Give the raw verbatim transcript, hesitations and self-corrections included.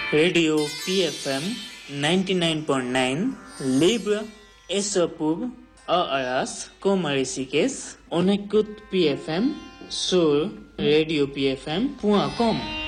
radio PFM ninety nine point nine Libra एसपुब अयास कोमरिसिकेस उनकुत PFM sole radio PFM पुआ कम